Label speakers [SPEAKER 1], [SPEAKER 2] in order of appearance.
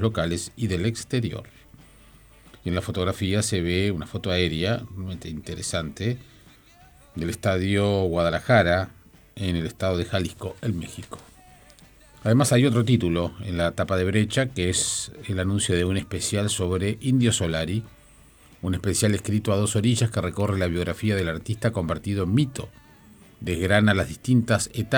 [SPEAKER 1] locales y del exterior. Y en la fotografía se ve una foto aérea, realmente interesante, del Estadio Guadalajara, en el estado de Jalisco, en México. Además hay otro título en la tapa de Brecha, que es el anuncio de un especial sobre Indio Solari, un especial escrito a dos orillas que recorre la biografía del artista convertido en mito, desgrana las distintas etapas